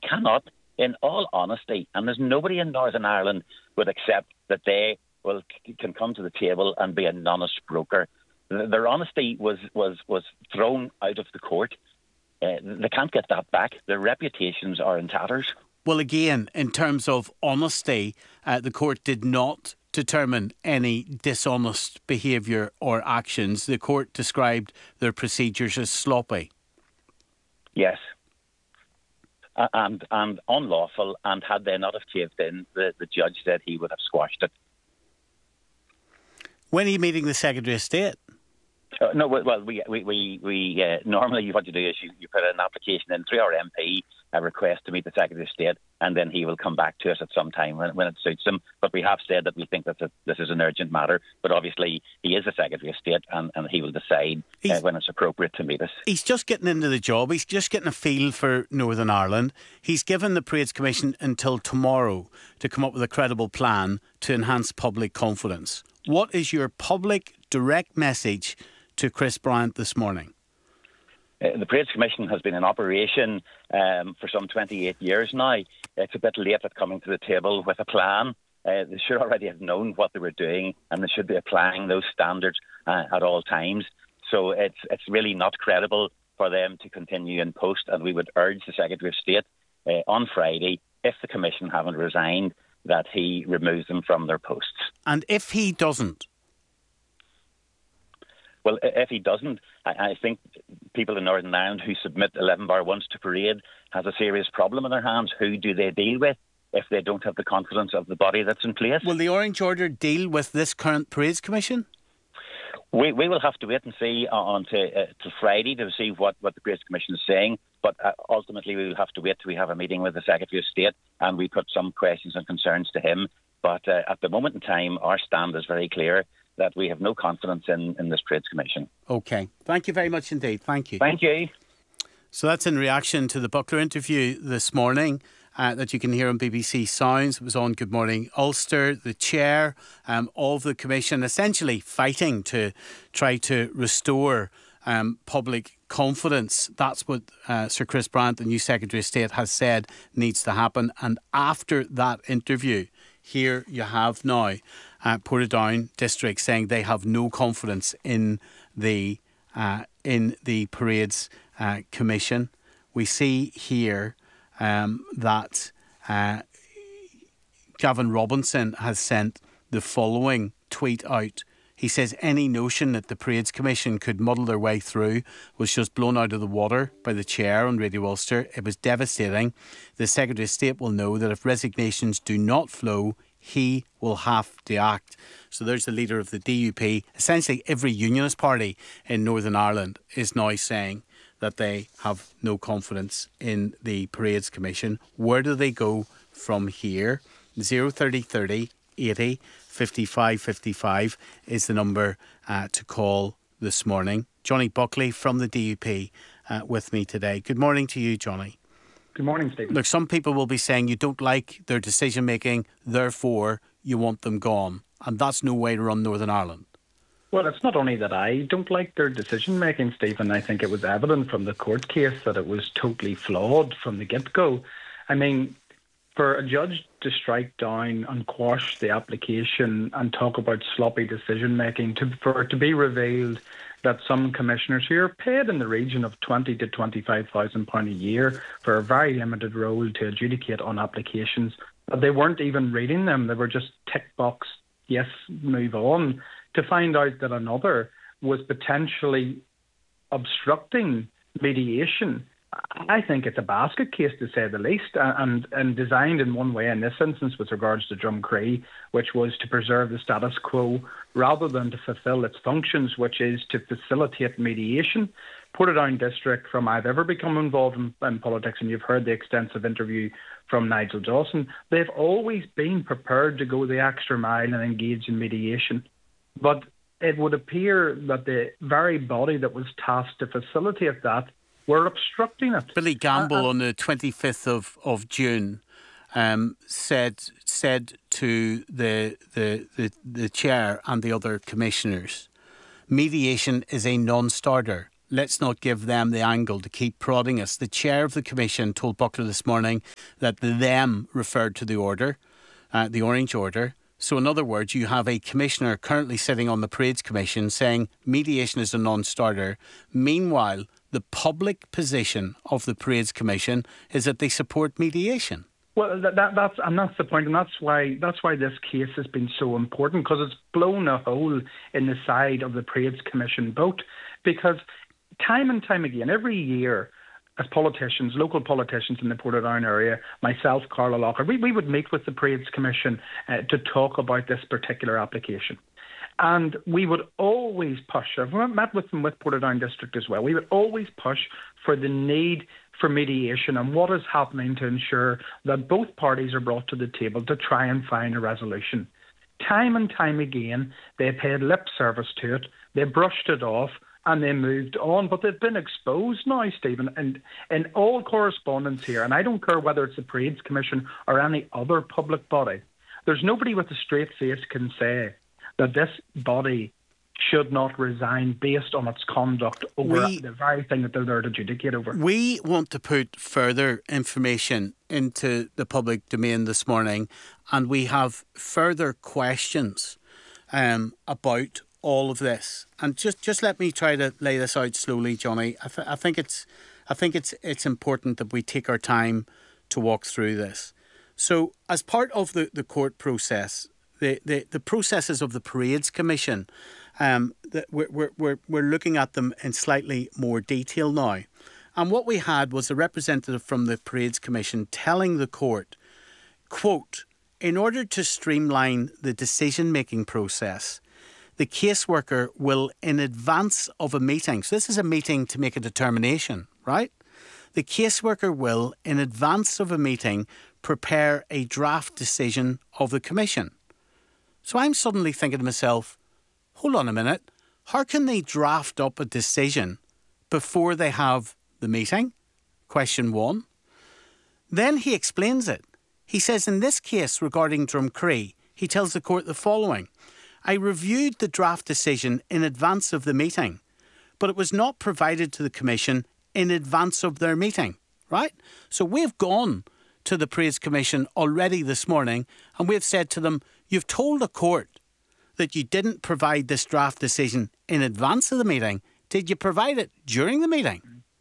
cannot, in all honesty, and there's nobody in Northern Ireland would accept that they can come to the table and be an honest broker. Their honesty was thrown out of the court. They can't get that back. Their reputations are in tatters. Well, again, in terms of honesty, the court did not determine any dishonest behaviour or actions. The court described their procedures as sloppy. Yes. And unlawful, and had they not have caved in, the judge said he would have squashed it. When are you meeting the Secretary of State? No, well, we normally what you do is you put an application in through our MP, a request to meet the Secretary of State, and then he will come back to us at some time when it suits him. But we have said that we think that this is an urgent matter. But obviously, he is the Secretary of State, and he will decide when it's appropriate to meet us. He's just getting into the job. He's just getting a feel for Northern Ireland. He's given the Parades Commission until tomorrow to come up with a credible plan to enhance public confidence. What is your public direct message to Chris Bryant this morning? The Parades Commission has been in operation for some 28 years now. It's a bit late at coming to the table with a plan. They should already have known what they were doing, and they should be applying those standards at all times. So it's really not credible for them to continue in post, and we would urge the Secretary of State on Friday, if the Commission haven't resigned, that he removes them from their posts. And if he doesn't? Well, if he doesn't, I think people in Northern Ireland who submit 11-bar-1s to parade has a serious problem in their hands. Who do they deal with if they don't have the confidence of the body that's in place? Will the Orange Order deal with this current Parades Commission? We will have to wait and see till Friday to see what the Parades Commission is saying. But ultimately, we will have to wait till we have a meeting with the Secretary of State and we put some questions and concerns to him. But at the moment in time, our stand is very clear that we have no confidence in this Parades Commission. OK. Thank you very much indeed. Thank you. Thank you. So that's in reaction to the Buckler interview this morning that you can hear on BBC Sounds. It was on Good Morning Ulster. The chair of the Commission essentially fighting to try to restore public confidence. That's what Sir Chris Bryant, the new Secretary of State, has said needs to happen. And after that interview, here you have now Portadown District saying they have no confidence in the Parades Commission. We see here that Gavin Robinson has sent the following tweet out. He says any notion that the Parades Commission could muddle their way through was just blown out of the water by the chair on Radio Ulster. It was devastating. The Secretary of State will know that if resignations do not flow, he will have to act. So there's the leader of the DUP. Essentially every unionist party in Northern Ireland is now saying that they have no confidence in the Parades Commission. Where do they go from here? 03030 80 55 55 is the number to call this morning. Johnny Buckley from the DUP with me today. Good morning to you, Johnny. Good morning, Stephen. Look, some people will be saying you don't like their decision making, therefore you want them gone. And that's no way to run Northern Ireland. Well, it's not only that I don't like their decision making, Stephen. I think it was evident from the court case that it was totally flawed from the get-go. I mean, for a judge to strike down and quash the application and talk about sloppy decision making, for it to be revealed that some commissioners who are paid in the region of £20,000 to £25,000 a year for a very limited role to adjudicate on applications, but they weren't even reading them. They were just tick box, yes, move on, to find out that another was potentially obstructing mediation. I think it's a basket case, to say the least, and designed in one way in this instance with regards to Drumcree, which was to preserve the status quo rather than to fulfil its functions, which is to facilitate mediation. Portadown District, from I've ever become involved in politics, and you've heard the extensive interview from Nigel Dawson, they've always been prepared to go the extra mile and engage in mediation. But it would appear that the very body that was tasked to facilitate that were obstructing it. Billy Gamble on the 25th of June said to the chair and the other commissioners, mediation is a non-starter let's not give them the angle to keep prodding us. The chair of the commission told Buckler this morning that the them referred to the order, the Orange Order. So in other words, you have a commissioner currently sitting on the Parades Commission saying mediation is a non-starter. Meanwhile, the public position of the Parades Commission is that they support mediation. Well, that's the point, and that's why this case has been so important, because it's blown a hole in the side of the Parades Commission boat. Because time and time again, every year, as politicians, local politicians in the Portadown area, myself, Carla Locker, we would meet with the Parades Commission to talk about this particular application. And we would always push, I've met with them with Portadown District as well, we would always push for the need for mediation and what is happening to ensure that both parties are brought to the table to try and find a resolution. Time and time again, they paid lip service to it, they brushed it off, and they moved on. But they've been exposed now, Stephen, and in all correspondence here, and I don't care whether it's the Parades Commission or any other public body, there's nobody with a straight face can say that this body should not resign based on its conduct over the very thing that they're there to adjudicate over. We want to put further information into the public domain this morning, and we have further questions about all of this. And just let me try to lay this out slowly, Johnny. I think it's important that we take our time to walk through this. So, as part of the court process, the processes of the Parades Commission, we're looking at them in slightly more detail now. And what we had was a representative from the Parades Commission telling the court, quote, in order to streamline the decision-making process, the caseworker will, in advance of a meeting, so this is a meeting to make a determination, right? The caseworker will, in advance of a meeting, prepare a draft decision of the commission. So I'm suddenly thinking to myself, hold on a minute, how can they draft up a decision before they have the meeting? Question one. Then he explains it. He says in this case regarding Drumcree, he tells the court the following. I reviewed the draft decision in advance of the meeting, but it was not provided to the Commission in advance of their meeting, right? So we've gone to the Parades Commission already this morning and we've said to them, you've told the court that you didn't provide this draft decision in advance of the meeting. Did you provide it during the meeting?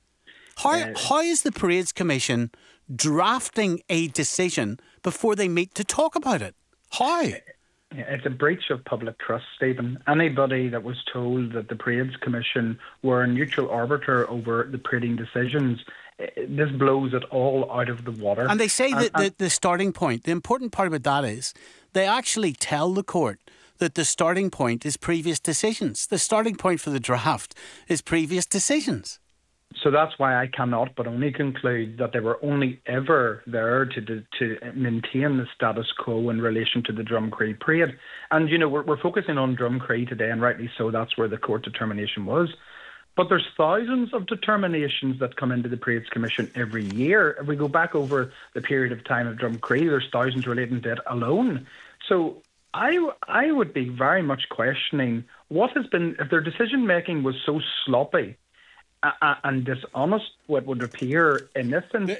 How is the Parades Commission drafting a decision before they meet to talk about it? How? It's a breach of public trust, Stephen. Anybody that was told that the Parades Commission were a neutral arbiter over the parading decisions, this blows it all out of the water. And they say that the starting point, the important part about that is they actually tell the court that the starting point is previous decisions. The starting point for the draft is previous decisions. So that's why I cannot but only conclude that they were only ever there to maintain the status quo in relation to the Drumcree parade. And, you know, we're focusing on Drumcree today, and rightly so, that's where the court determination was. But there's thousands of determinations that come into the Parades Commission every year. If we go back over the period of time of Drumcree, there's thousands relating to it alone. So I would be very much questioning what has been, if their decision-making was so sloppy and dishonest, what would appear in this instance.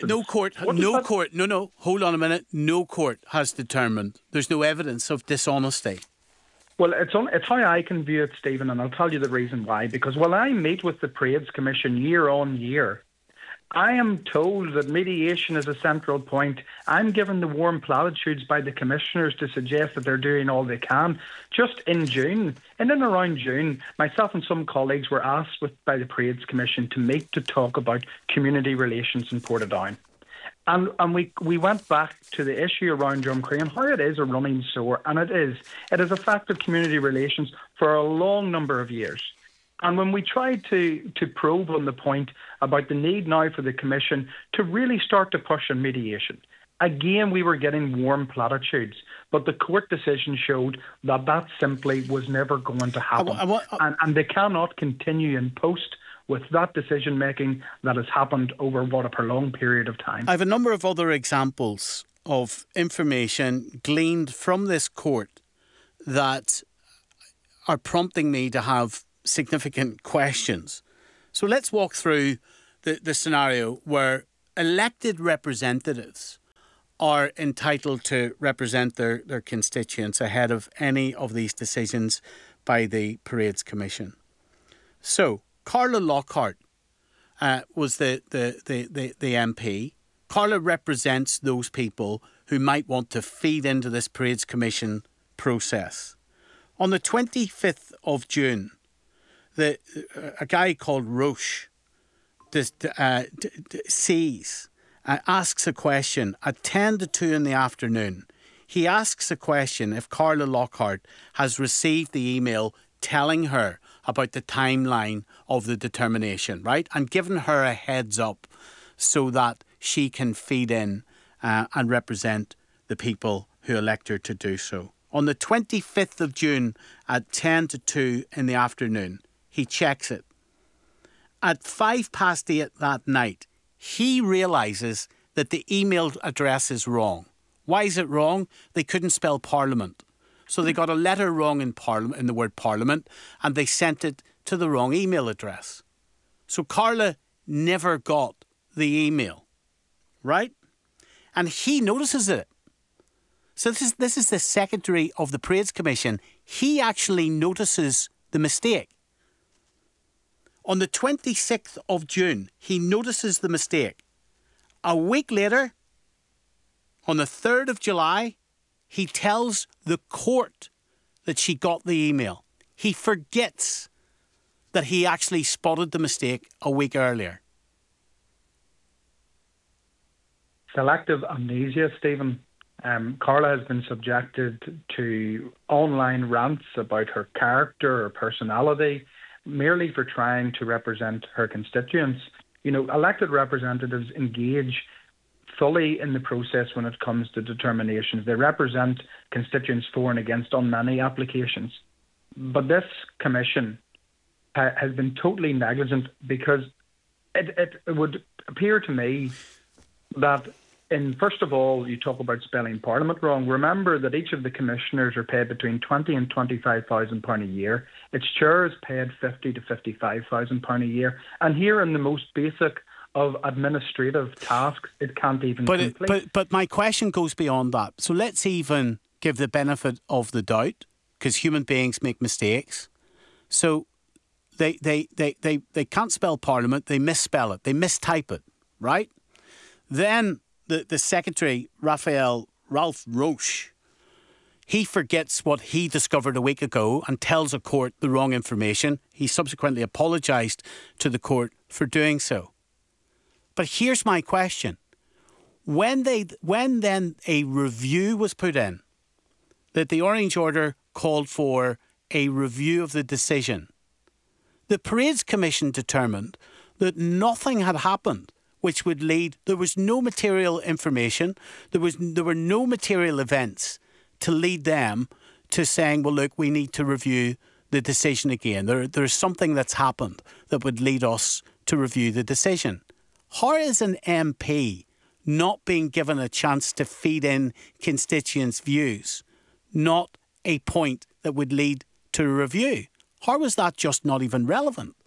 Hold on a minute. No court has determined. There's no evidence of dishonesty. Well, it's how I can view it, Stephen, and I'll tell you the reason why. Because when I meet with the Parades Commission year on year, I am told that mediation is a central point. I'm given the warm platitudes by the commissioners to suggest that they're doing all they can. Just in June, in and around June, myself and some colleagues were asked by the Parades Commission to meet to talk about community relations in Portadown. And we went back to the issue around Drumcree and how it is a running sore, and it is. It has affected community relations for a long number of years. And when we tried to probe on the point about the need now for the Commission to really start to push on mediation, again we were getting warm platitudes. But the court decision showed that simply was never going to happen. And they cannot continue in post with that decision-making that has happened over, a prolonged period of time. I have a number of other examples of information gleaned from this court that are prompting me to have significant questions. So let's walk through the scenario where elected representatives are entitled to represent their constituents ahead of any of these decisions by the Parades Commission. So Carla Lockhart was the MP. Carla represents those people who might want to feed into this Parades Commission process. On the 25th of June, a guy called Roche asks a question at 10 to 2 in the afternoon. He asks a question if Carla Lockhart has received the email telling her about the timeline of the determination, right? And given her a heads up so that she can feed in and represent the people who elect her to do so. On the 25th of June at 10 to 2 in the afternoon, he checks it. At 8:05 that night, he realises that the email address is wrong. Why is it wrong? They couldn't spell Parliament. So they got a letter wrong in Parliament, in the word Parliament, and they sent it to the wrong email address. So Carla never got the email, right? And he notices it. So this is the Secretary of the Parades Commission. He actually notices the mistake. On the 26th of June, he notices the mistake. A week later, on the 3rd of July, he tells the court that she got the email. He forgets that he actually spotted the mistake a week earlier. Selective amnesia, Stephen. Carla has been subjected to online rants about her character or personality, merely for trying to represent her constituents. You know, elected representatives engage fully in the process when it comes to determinations. They represent constituents for and against on many applications. But this commission has been totally negligent, because it would appear to me that, first of all, you talk about spelling Parliament wrong. Remember that each of the commissioners are paid between £20,000 and £25,000 a year. Its chair is paid £50,000 to £55,000 a year. And here, in the most basic of administrative tasks, it can't even complete. But my question goes beyond that. So let's even give the benefit of the doubt, because human beings make mistakes. So they can't spell Parliament. They misspell it. They mistype it, right? Then the Secretary, Ralph Roche, he forgets what he discovered a week ago and tells a court the wrong information. He subsequently apologised to the court for doing so. But here's my question. When then a review was put in, that the Orange Order called for a review of the decision, the Parades Commission determined that nothing had happened which would lead, there was no material information, there were no material events to lead them to saying, well, look, we need to review the decision again. There's something that's happened that would lead us to review the decision. How is an MP not being given a chance to feed in constituents' views not a point that would lead to a review? How was that just not even relevant?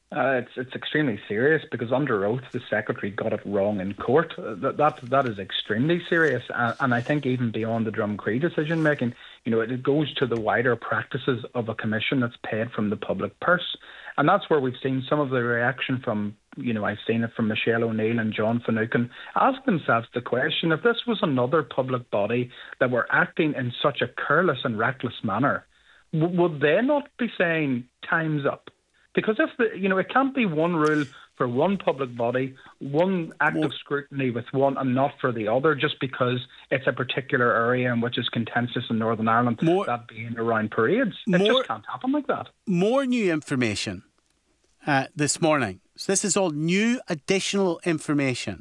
It's extremely serious, because under oath the Secretary got it wrong in court. That is extremely serious, and I think even beyond the Drumcree decision making, you know, it goes to the wider practices of a commission that's paid from the public purse, and that's where we've seen some of the reaction from. You know, I've seen it from Michelle O'Neill and John Finucane, ask themselves the question: if this was another public body that were acting in such a careless and reckless manner, would they not be saying time's up? Because it can't be one rule for one public body, one act of scrutiny with one and not for the other, just because it's a particular area in which is contentious in Northern Ireland, that being around parades. It just can't happen like that. More new information this morning. So this is all new additional information.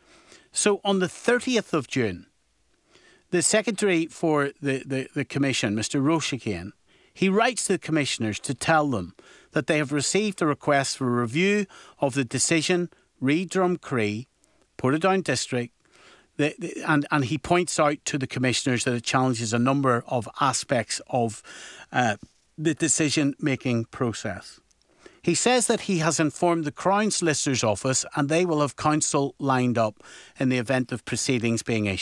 So on the 30th of June, the Secretary for the Commission, Mr. Roche again, he writes to the Commissioners to tell them that they have received a request for a review of the decision, re Drumcree, Portadown District, and he points out to the Commissioners that it challenges a number of aspects of the decision-making process. He says that he has informed the Crown Solicitor's Office and they will have counsel lined up in the event of proceedings being issued.